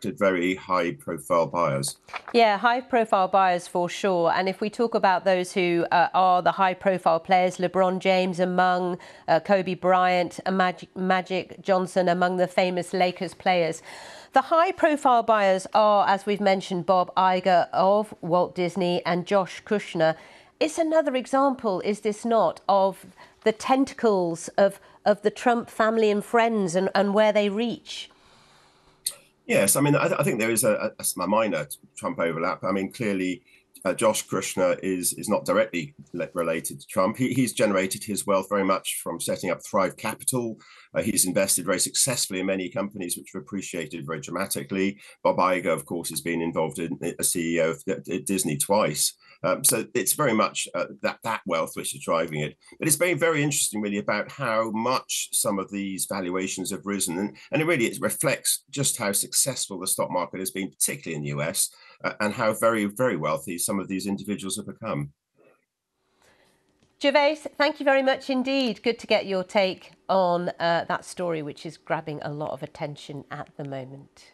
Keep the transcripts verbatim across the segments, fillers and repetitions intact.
attracted very high-profile buyers. Yeah, high-profile buyers for sure. And if we talk about those who uh, are the high-profile players, LeBron James among, uh, Kobe Bryant, Magic, Magic Johnson among the famous Lakers players. The high-profile buyers are, as we've mentioned, Bob Iger of Walt Disney and Josh Kushner. It's another example, is this not, of the tentacles of, of the Trump family and friends and, and where they reach? Yes, I mean, I, I think there is a, a, a minor Trump overlap. I mean, clearly, uh, Josh Kushner is is not directly related to Trump. He, he's generated his wealth very much from setting up Thrive Capital. Uh, he's invested very successfully in many companies which have appreciated very dramatically. Bob Iger, of course, has been involved in a C E O of Disney twice. Um, so it's very much uh, that that wealth which is driving it. But it's been very interesting, really, about how much some of these valuations have risen, and, and it really it reflects just how successful the stock market has been, particularly in the U S, uh, and how very, very wealthy some of these individuals have become. Gervase, thank you very much indeed. Good to get your take on uh, that story, which is grabbing a lot of attention at the moment.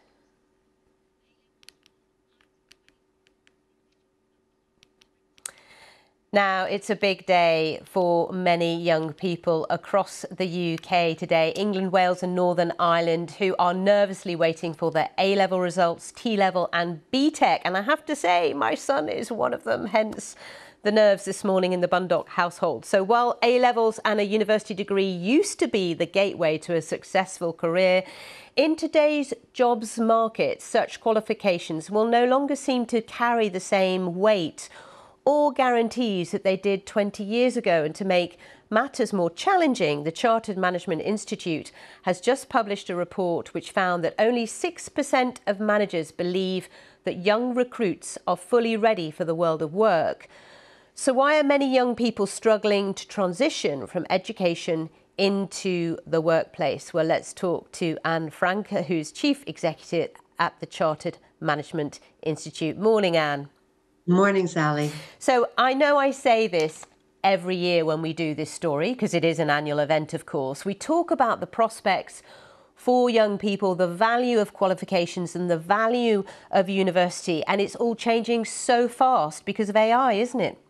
Now, it's a big day for many young people across the U K today. England, Wales and Northern Ireland, who are nervously waiting for their A-level results, T-level and B TEC. And I have to say, my son is one of them, hence the nerves this morning in the Bundock household. So while A-levels and a university degree used to be the gateway to a successful career, in today's jobs market, such qualifications will no longer seem to carry the same weight or guarantees that they did twenty years ago. And to make matters more challenging, the Chartered Management Institute has just published a report which found that only six percent of managers believe that young recruits are fully ready for the world of work. So why are many young people struggling to transition from education into the workplace? Well, let's talk to Anne Franke, who's Chief Executive at the Chartered Management Institute. Morning, Anne. Morning, Sally. So I know I say this every year when we do this story, because it is an annual event, of course. We talk about the prospects for young people, the value of qualifications and the value of university. And it's all changing so fast because of A I, isn't it?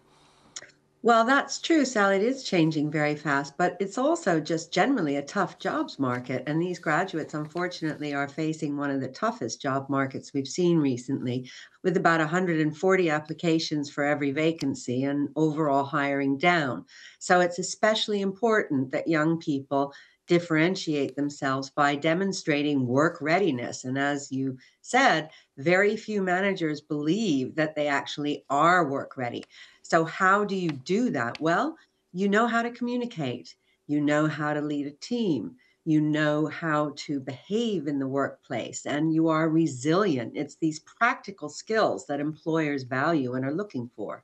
Well, that's true, Sally. It is changing very fast, but it's also just generally a tough jobs market. And these graduates, unfortunately, are facing one of the toughest job markets we've seen recently, with about one hundred forty applications for every vacancy and overall hiring down. So it's especially important that young people differentiate themselves by demonstrating work readiness. And as you said, very few managers believe that they actually are work ready. So how do you do that? Well, you know how to communicate. You know how to lead a team. You know how to behave in the workplace, and you are resilient. It's these practical skills that employers value and are looking for.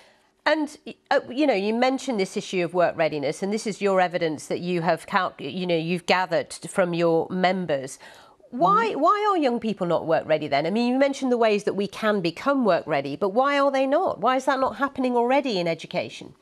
And, uh, you know, you mentioned this issue of work readiness, and this is your evidence that you have, you know, you've gathered from your members. Why, why are young people not work ready then? I mean, you mentioned the ways that we can become work ready, but why are they not? Why is that not happening already in education?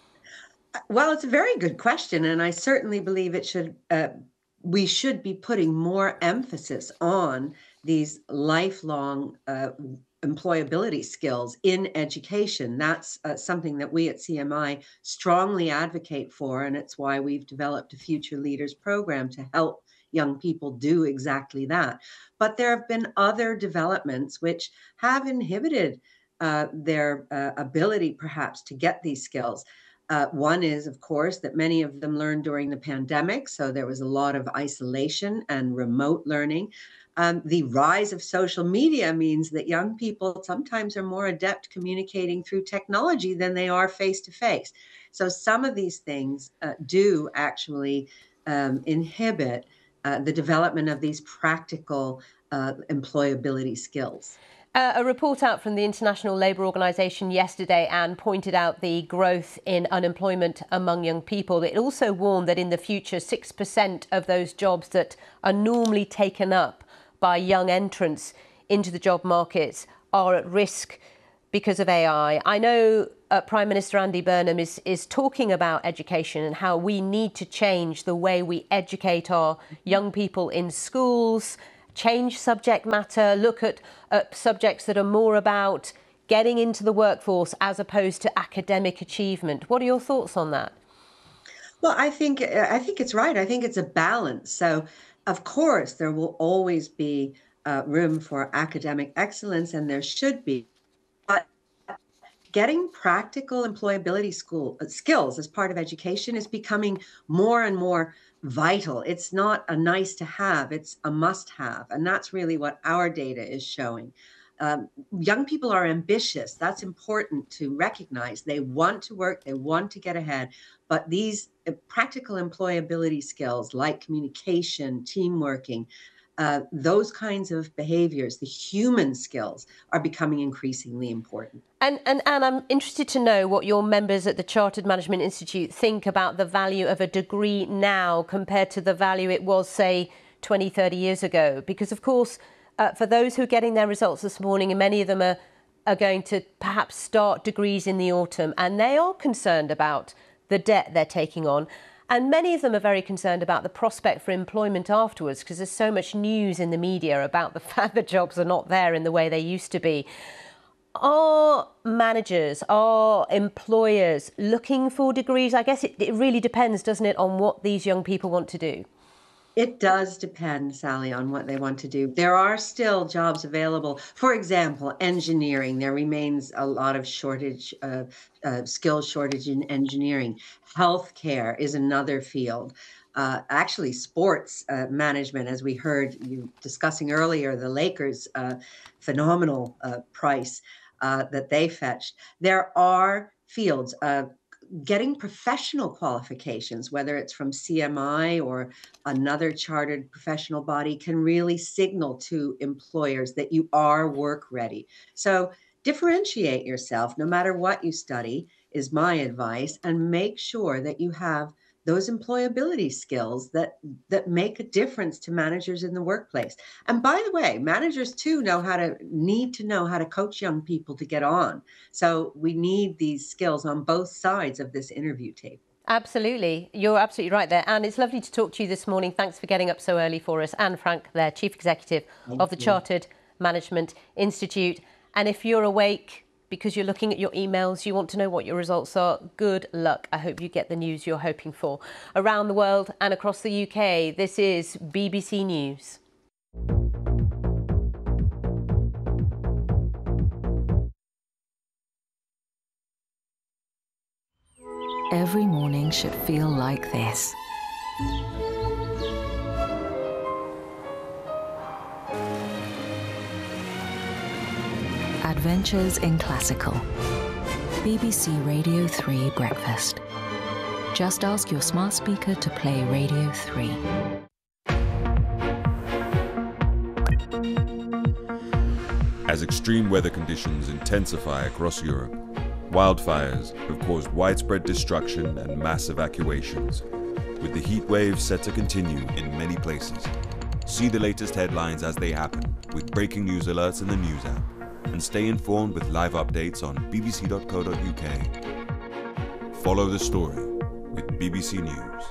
Well, it's a very good question, and I certainly believe it should. Uh, we should be putting more emphasis on these lifelong uh, employability skills in education. That's uh, something that we at C M I strongly advocate for, and it's why we've developed a Future Leaders program to help young people do exactly that. But there have been other developments which have inhibited uh, their uh, ability perhaps to get these skills. Uh, one is, of course, that many of them learned during the pandemic, so there was a lot of isolation and remote learning. Um, the rise of social media means that young people sometimes are more adept communicating through technology than they are face-to-face. So some of these things uh, do actually um, inhibit uh, the development of these practical uh, employability skills. Uh, a report out from the International Labour Organization yesterday, Anne, pointed out the growth in unemployment among young people. It also warned that in the future, six percent of those jobs that are normally taken up by young entrants into the job market are at risk because of A I. I know uh, Prime Minister Andy Burnham is, is talking about education and how we need to change the way we educate our young people in schools change subject matter, look at, at subjects that are more about getting into the workforce as opposed to academic achievement? What are your thoughts on that? Well, I think I think it's right. I think it's a balance. So, of course, there will always be uh, room for academic excellence, and there should be. But getting practical employability school uh, skills as part of education is becoming more and more vital. It's not a nice to have; it's a must have, and that's really what our data is showing. Um, young people are ambitious. That's important to recognize. They want to work, they want to get ahead, but these uh, practical employability skills like communication, team working, uh, those kinds of behaviors, the human skills, are becoming increasingly important. And, and Anne, I'm interested to know what your members at the Chartered Management Institute think about the value of a degree now compared to the value it was, say, twenty, thirty years ago. Because, of course, uh, for those who are getting their results this morning, and many of them are, are going to perhaps start degrees in the autumn, and they are concerned about the debt they're taking on. And many of them are very concerned about the prospect for employment afterwards, because there's so much news in the media about the fact that jobs are not there in the way they used to be. Are managers, are employers looking for degrees? I guess it, it really depends, doesn't it, on what these young people want to do? It does depend, Sally, on what they want to do. There are still jobs available. For example, engineering. There remains a lot of shortage, uh, uh, skill shortage in engineering. Healthcare is another field. Uh, actually, sports uh, management, as we heard you discussing earlier, the Lakers' uh, phenomenal uh, price uh, that they fetched. There are fields. Uh, Getting professional qualifications, whether it's from C M I or another chartered professional body, can really signal to employers that you are work ready. So differentiate yourself no matter what you study, is my advice, and make sure that you have those employability skills that that make a difference to managers in the workplace. And by the way, managers too know how to need to know how to coach young people to get on. So we need these skills on both sides of this interview table. Absolutely. You're absolutely right there. Anne, it's lovely to talk to you this morning. Thanks for getting up so early for us. Anne Frank there, Chief Executive Thank of the you. Chartered Management Institute. And if you're awake because you're looking at your emails, you want to know what your results are, good luck. I hope you get the news you're hoping for. Around the world and across the U K, this is B B C News. Every morning should feel like this. Adventures in Classical. B B C Radio three Breakfast. Just ask your smart speaker to play Radio three. As extreme weather conditions intensify across Europe, wildfires have caused widespread destruction and mass evacuations, with the heat wave set to continue in many places. See the latest headlines as they happen with breaking news alerts in the News app, and stay informed with live updates on b b c dot co dot u k. Follow the story with B B C News.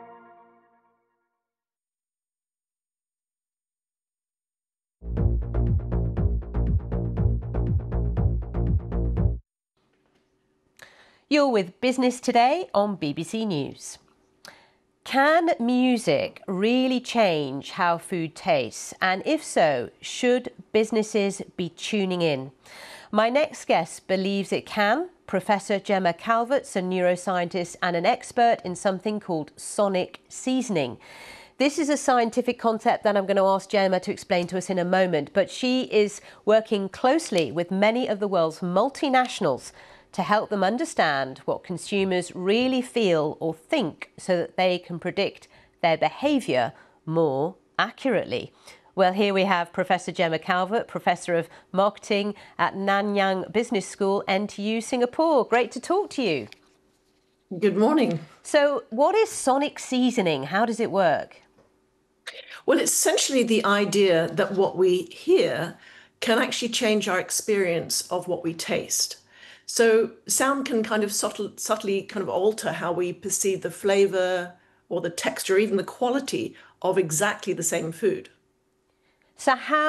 You're with Business Today on B B C News. Can music really change how food tastes? And if so, should businesses be tuning in? My next guest believes it can. Professor Gemma Calvert's a neuroscientist and an expert in something called sonic seasoning. This is a scientific concept that I'm going to ask Gemma to explain to us in a moment, but she is working closely with many of the world's multinationals to help them understand what consumers really feel or think so that they can predict their behaviour more accurately. Well, here we have Professor Gemma Calvert, Professor of Marketing at Nanyang Business School, N T U, Singapore. Great to talk to you. Good morning. So what is sonic seasoning? How does it work? Well, it's essentially the idea that what we hear can actually change our experience of what we taste. So sound can kind of subtle, subtly kind of alter how we perceive the flavor or the texture, even the quality of exactly the same food. So how